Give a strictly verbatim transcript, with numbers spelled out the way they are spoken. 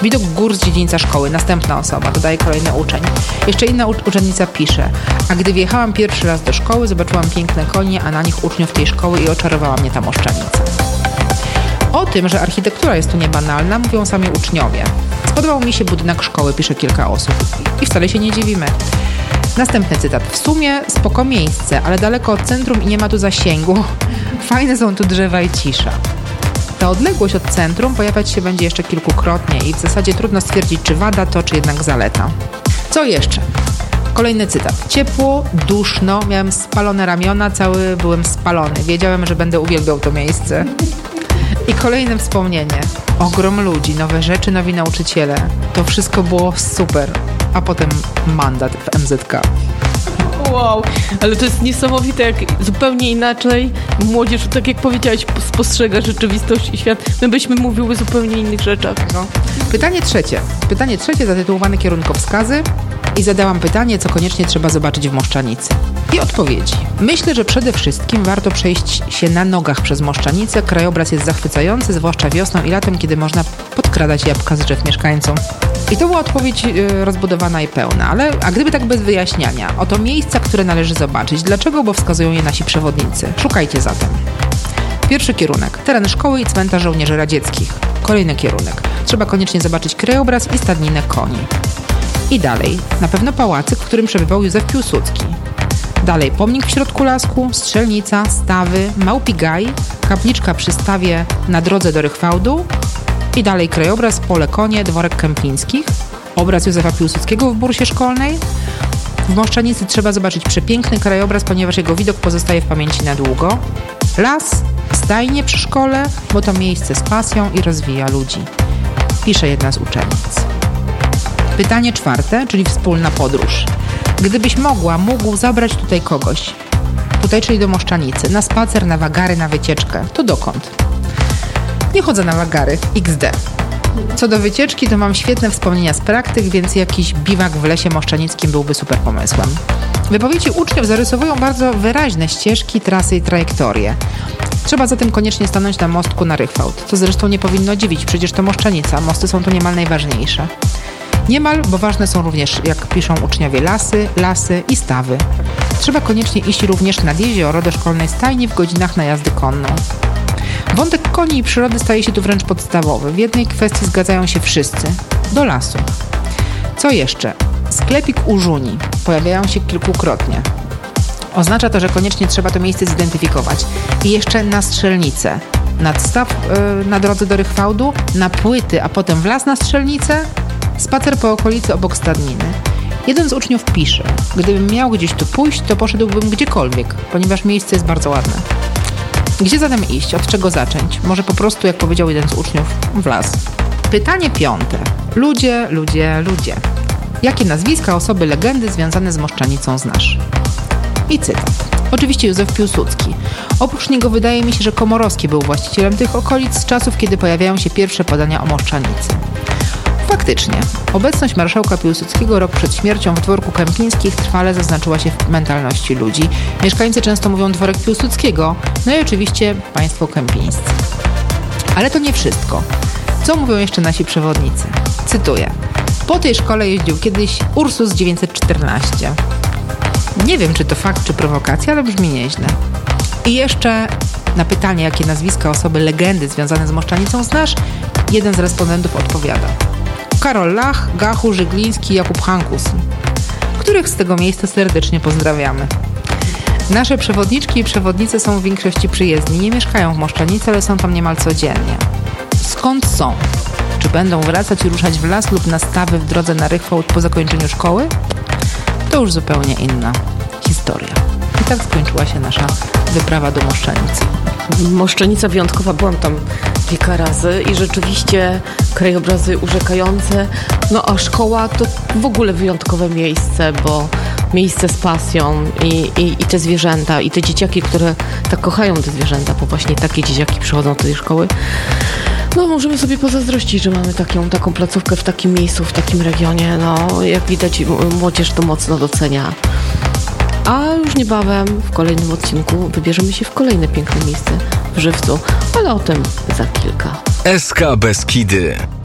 Widok gór z dziedzińca szkoły. Następna osoba, dodaje kolejny uczeń. Jeszcze inna u- uczennica pisze: a gdy wjechałam pierwszy raz do szkoły, zobaczyłam piękne konie, a na nich uczniów tej szkoły i oczarowała mnie ta Moszczanica. O tym, że architektura jest tu niebanalna, mówią sami uczniowie. Spodobał mi się budynek szkoły, pisze kilka osób. I wcale się nie dziwimy. Następny cytat. W sumie spoko miejsce, ale daleko od centrum i nie ma tu zasięgu. Fajne są tu drzewa i cisza. Ta odległość od centrum pojawiać się będzie jeszcze kilkukrotnie i w zasadzie trudno stwierdzić, czy wada to, czy jednak zaleta. Co jeszcze? Kolejny cytat. Ciepło, duszno, miałem spalone ramiona, cały byłem spalony. Wiedziałem, że będę uwielbiał to miejsce. I kolejne wspomnienie. Ogrom ludzi, nowe rzeczy, nowi nauczyciele. To wszystko było super. A potem mandat w M Z K. Wow, ale to jest niesamowite, jak zupełnie inaczej młodzież, tak jak powiedziałaś, spostrzega rzeczywistość i świat. My byśmy mówiły zupełnie innych rzeczach. No. Pytanie trzecie. Pytanie trzecie zatytułowane Kierunkowskazy. I zadałam pytanie, co koniecznie trzeba zobaczyć w Moszczanicy. I odpowiedzi. Myślę, że przede wszystkim warto przejść się na nogach przez Moszczanicę. Krajobraz jest zachwycający, zwłaszcza wiosną i latem, kiedy można podkradać jabłka z drzew mieszkańcom. I to była odpowiedź y, rozbudowana i pełna. Ale, a gdyby tak bez wyjaśniania, oto miejsca, które należy zobaczyć. Dlaczego? Bo wskazują je nasi przewodnicy. Szukajcie zatem. Pierwszy kierunek. Teren szkoły i cmentarz żołnierzy radzieckich. Kolejny kierunek. Trzeba koniecznie zobaczyć krajobraz i stadninę koni. I dalej, na pewno pałacyk, w którym przebywał Józef Piłsudski. Dalej, pomnik w środku lasku, strzelnica, stawy, małpi gaj, kapliczka przy stawie na drodze do Rychwałdu. I dalej krajobraz, pole konie, dworek Kępińskich, obraz Józefa Piłsudskiego w bursie szkolnej. W Moszczanicy trzeba zobaczyć przepiękny krajobraz, ponieważ jego widok pozostaje w pamięci na długo. Las, stajnie przy szkole, bo to miejsce z pasją i rozwija ludzi. Pisze jedna z uczennic. Pytanie czwarte, czyli wspólna podróż. Gdybyś mogła, mógł zabrać tutaj kogoś, tutaj czyli do Moszczanicy, na spacer, na wagary, na wycieczkę, to dokąd? Nie chodzę na wagary, iks de. Co do wycieczki, to mam świetne wspomnienia z praktyk, więc jakiś biwak w lesie moszczanickim byłby super pomysłem. Wypowiedzi uczniów zarysowują bardzo wyraźne ścieżki, trasy i trajektorie. Trzeba zatem koniecznie stanąć na mostku na Rychwałd, co zresztą nie powinno dziwić, przecież to Moszczanica, mosty są tu niemal najważniejsze. Niemal, bo ważne są również, jak piszą uczniowie, lasy, lasy i stawy. Trzeba koniecznie iść również nad jezioro do szkolnej stajni w godzinach na jazdę konną. Wątek koni i przyrody staje się tu wręcz podstawowy. W jednej kwestii zgadzają się wszyscy. Do lasu. Co jeszcze? Sklepik u Żuni. Pojawiają się kilkukrotnie. Oznacza to, że koniecznie trzeba to miejsce zidentyfikować. I jeszcze na strzelnicę. Nadstaw yy, na drodze do Rychwałdu, na płyty, a potem w las na strzelnicę. Spacer po okolicy obok stadniny. Jeden z uczniów pisze: gdybym miał gdzieś tu pójść, to poszedłbym gdziekolwiek, ponieważ miejsce jest bardzo ładne. Gdzie zatem iść? Od czego zacząć? Może po prostu, jak powiedział jeden z uczniów, w las. Pytanie piąte. Ludzie, ludzie, ludzie. Jakie nazwiska, osoby, legendy związane z Moszczanicą znasz? I cytat. Oczywiście Józef Piłsudski. Oprócz niego wydaje mi się, że Komorowski był właścicielem tych okolic z czasów, kiedy pojawiają się pierwsze podania o Moszczanicy. Faktycznie, obecność marszałka Piłsudskiego rok przed śmiercią w dworku Kępińskich trwale zaznaczyła się w mentalności ludzi. Mieszkańcy często mówią dworek Piłsudskiego, no i oczywiście państwo kępińscy. Ale to nie wszystko. Co mówią jeszcze nasi przewodnicy? Cytuję. Po tej szkole jeździł kiedyś Ursus dziewięćset czternaście. Nie wiem, czy to fakt, czy prowokacja, ale brzmi nieźle. I jeszcze na pytanie, jakie nazwiska, osoby, legendy związane z Moszczanicą znasz, jeden z respondentów odpowiada: Karol Lach, Gachu, Żygliński, Jakub Hankus, których z tego miejsca serdecznie pozdrawiamy. Nasze przewodniczki i przewodnicy są w większości przyjezdni, nie mieszkają w Moszczanicy, ale są tam niemal codziennie. Skąd są? Czy będą wracać i ruszać w las lub na stawy w drodze na Rychwałd po zakończeniu szkoły? To już zupełnie inna historia. I tak skończyła się nasza wyprawa do Moszczanicy. Moszczanica wyjątkowa, byłam tam kilka razy i rzeczywiście krajobrazy urzekające, no a szkoła to w ogóle wyjątkowe miejsce, bo miejsce z pasją i, i, i te zwierzęta, i te dzieciaki, które tak kochają te zwierzęta, bo właśnie takie dzieciaki przychodzą do tej szkoły. No możemy sobie pozazdrościć, że mamy taką, taką placówkę w takim miejscu, w takim regionie. No jak widać, młodzież to mocno docenia. A już niebawem w kolejnym odcinku wybierzemy się w kolejne piękne miejsce w Żywcu, ale o tym za kilka. S K Beskidy.